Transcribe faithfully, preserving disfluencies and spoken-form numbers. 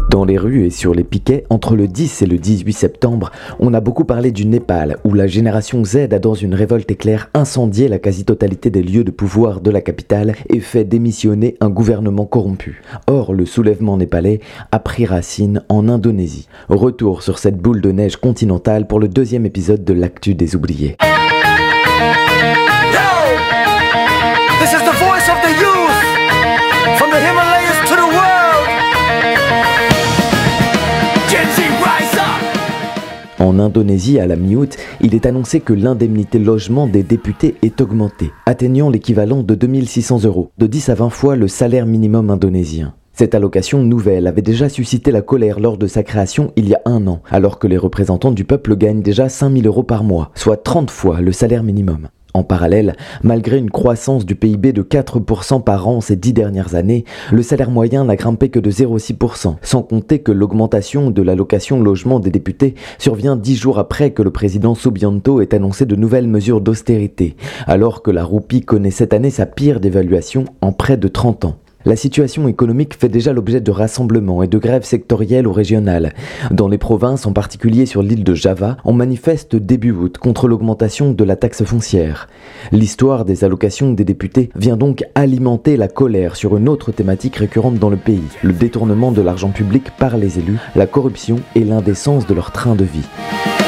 Dans les rues et sur les piquets, entre le dix et le dix-huit septembre, on a beaucoup parlé du Népal, où la génération Z a dans une révolte éclair incendié la quasi-totalité des lieux de pouvoir de la capitale et fait démissionner un gouvernement corrompu. Or, le soulèvement népalais a pris racine en Indonésie. Retour sur cette boule de neige continentale pour le deuxième épisode de l'Actu des oubliés. This is the voice of the youth, from the Himalayas to the world. Gen Z, rise up. En Indonésie, à la mi-août, il est annoncé que l'indemnité logement des députés est augmentée, atteignant l'équivalent de deux mille six cents euros, de dix à vingt fois le salaire minimum indonésien. Cette allocation nouvelle avait déjà suscité la colère lors de sa création il y a un an, alors que les représentants du peuple gagnent déjà cinq mille euros par mois, soit trente fois le salaire minimum. En parallèle, malgré une croissance du P I B de quatre pour cent par an ces dix dernières années, le salaire moyen n'a grimpé que de zéro virgule six pour cent, sans compter que l'augmentation de l'allocation logement des députés survient dix jours après que le président Subianto ait annoncé de nouvelles mesures d'austérité, alors que la roupie connaît cette année sa pire dévaluation en près de trente ans. La situation économique fait déjà l'objet de rassemblements et de grèves sectorielles ou régionales. Dans les provinces, en particulier sur l'île de Java, on manifeste début août contre l'augmentation de la taxe foncière. L'histoire des allocations des députés vient donc alimenter la colère sur une autre thématique récurrente dans le pays, le détournement de l'argent public par les élus, la corruption et l'indécence de leur train de vie.